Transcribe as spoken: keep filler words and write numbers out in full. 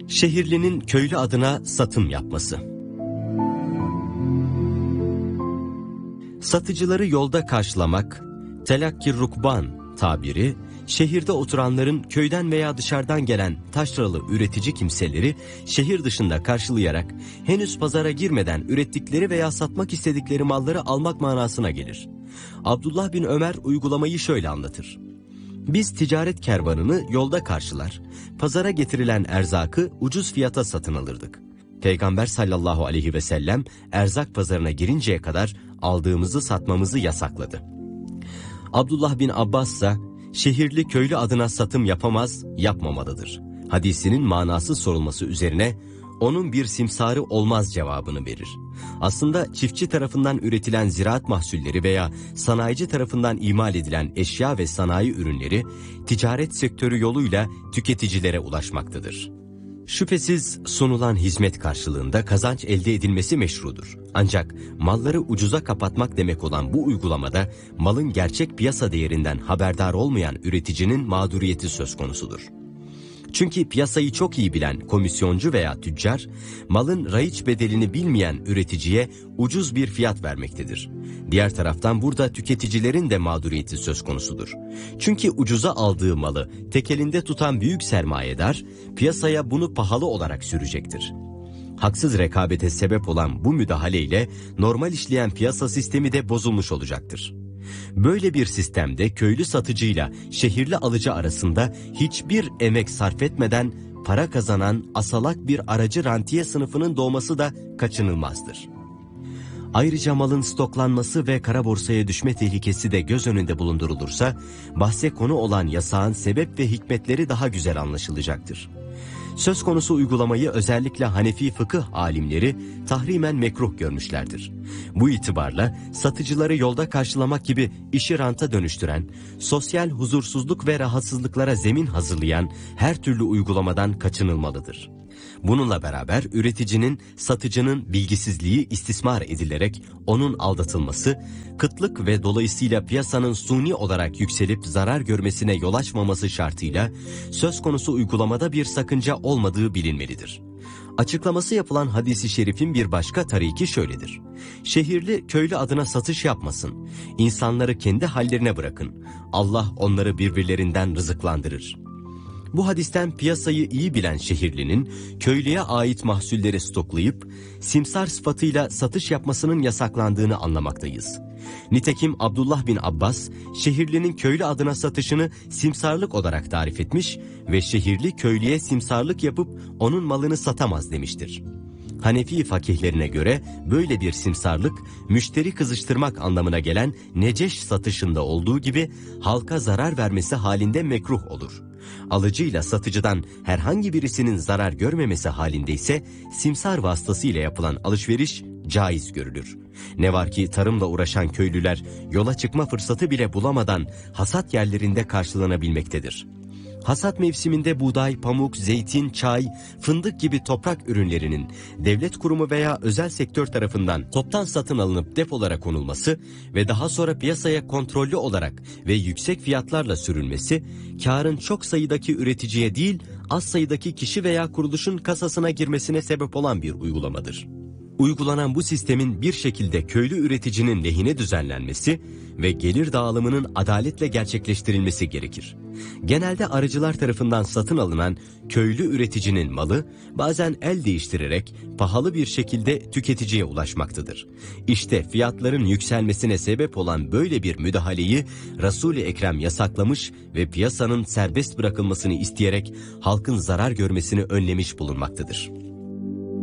Şehirlinin köylü adına satım yapması. Satıcıları yolda karşılamak, telakki rukban tabiri, şehirde oturanların köyden veya dışarıdan gelen taşralı üretici kimseleri şehir dışında karşılayarak henüz pazara girmeden ürettikleri veya satmak istedikleri malları almak manasına gelir. Abdullah bin Ömer uygulamayı şöyle anlatır. Biz ticaret kervanını yolda karşılar, pazara getirilen erzakı ucuz fiyata satın alırdık. Peygamber sallallahu aleyhi ve sellem erzak pazarına girinceye kadar aldığımızı satmamızı yasakladı. Abdullah bin Abbas ise şehirli köylü adına satım yapamaz, yapmamalıdır. Hadisinin manası sorulması üzerine onun bir simsarı olmaz cevabını verir. Aslında çiftçi tarafından üretilen ziraat mahsulleri veya sanayici tarafından imal edilen eşya ve sanayi ürünleri ticaret sektörü yoluyla tüketicilere ulaşmaktadır. Şüphesiz sunulan hizmet karşılığında kazanç elde edilmesi meşrudur. Ancak malları ucuza kapatmak demek olan bu uygulamada malın gerçek piyasa değerinden haberdar olmayan üreticinin mağduriyeti söz konusudur. Çünkü piyasayı çok iyi bilen komisyoncu veya tüccar, malın raiç bedelini bilmeyen üreticiye ucuz bir fiyat vermektedir. Diğer taraftan burada tüketicilerin de mağduriyeti söz konusudur. Çünkü ucuza aldığı malı tek elinde tutan büyük sermayedar, piyasaya bunu pahalı olarak sürecektir. Haksız rekabete sebep olan bu müdahaleyle normal işleyen piyasa sistemi de bozulmuş olacaktır. Böyle bir sistemde köylü satıcıyla şehirli alıcı arasında hiçbir emek sarf etmeden para kazanan asalak bir aracı rantiye sınıfının doğması da kaçınılmazdır. Ayrıca malın stoklanması ve kara borsaya düşme tehlikesi de göz önünde bulundurulursa bahse konu olan yasağın sebep ve hikmetleri daha güzel anlaşılacaktır. Söz konusu uygulamayı özellikle Hanefi fıkıh alimleri tahrimen mekruh görmüşlerdir. Bu itibarla satıcıları yolda karşılamak gibi işi ranta dönüştüren, sosyal huzursuzluk ve rahatsızlıklara zemin hazırlayan her türlü uygulamadan kaçınılmalıdır. Bununla beraber üreticinin, satıcının bilgisizliği istismar edilerek onun aldatılması, kıtlık ve dolayısıyla piyasanın suni olarak yükselip zarar görmesine yol açmaması şartıyla söz konusu uygulamada bir sakınca olmadığı bilinmelidir. Açıklaması yapılan hadisi şerifin bir başka tariki şöyledir. Şehirli köylü adına satış yapmasın. İnsanları kendi hallerine bırakın. Allah onları birbirlerinden rızıklandırır. Bu hadisten piyasayı iyi bilen şehirlinin köylüye ait mahsulleri stoklayıp simsar sıfatıyla satış yapmasının yasaklandığını anlamaktayız. Nitekim Abdullah bin Abbas şehirlinin köylü adına satışını simsarlık olarak tarif etmiş ve şehirli köylüye simsarlık yapıp onun malını satamaz demiştir. Hanefi fakihlerine göre böyle bir simsarlık müşteri kızıştırmak anlamına gelen neceş satışında olduğu gibi halka zarar vermesi halinde mekruh olur. Alıcıyla satıcıdan herhangi birisinin zarar görmemesi halinde ise simsar vasıtasıyla yapılan alışveriş caiz görülür. Ne var ki tarımla uğraşan köylüler yola çıkma fırsatı bile bulamadan hasat yerlerinde karşılanabilmektedir. Hasat mevsiminde buğday, pamuk, zeytin, çay, fındık gibi toprak ürünlerinin devlet kurumu veya özel sektör tarafından toptan satın alınıp depolara konulması ve daha sonra piyasaya kontrollü olarak ve yüksek fiyatlarla sürülmesi, kârın çok sayıdaki üreticiye değil, az sayıdaki kişi veya kuruluşun kasasına girmesine sebep olan bir uygulamadır. Uygulanan bu sistemin bir şekilde köylü üreticinin lehine düzenlenmesi ve gelir dağılımının adaletle gerçekleştirilmesi gerekir. Genelde arıcılar tarafından satın alınan köylü üreticinin malı bazen el değiştirerek pahalı bir şekilde tüketiciye ulaşmaktadır. İşte fiyatların yükselmesine sebep olan böyle bir müdahaleyi Resul-i Ekrem yasaklamış ve piyasanın serbest bırakılmasını isteyerek halkın zarar görmesini önlemiş bulunmaktadır.